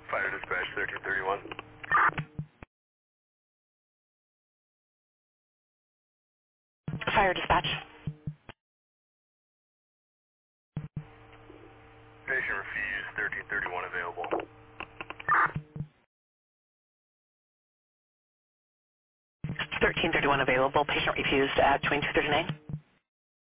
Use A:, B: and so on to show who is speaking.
A: Fire dispatch 1331.
B: Fire dispatch.
A: Patient refused, 1331 available.
B: 1331 available. Patient refused at 2239.